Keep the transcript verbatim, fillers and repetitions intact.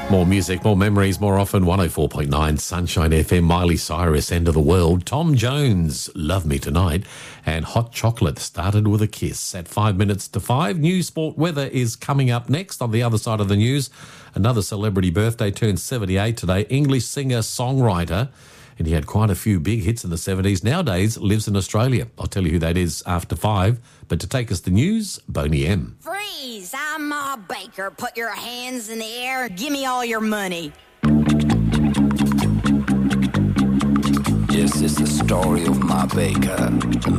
More music, more memories, more often. one oh four point nine Sunshine F M, Miley Cyrus, End of the World. Tom Jones, Love Me Tonight. And Hot Chocolate, Started with a Kiss. At five minutes to five, news, sport, weather is coming up next. On the other side of the news, another celebrity birthday, turned seventy-eight today. English singer, songwriter, and he had quite a few big hits in the seventies. Nowadays, lives in Australia. I'll tell you who that is after five. But to take us to news, Boney M. Freeze! I'm Ma Baker. Put your hands in the air. Give me all your money. Yes, it's the story of Ma Baker, the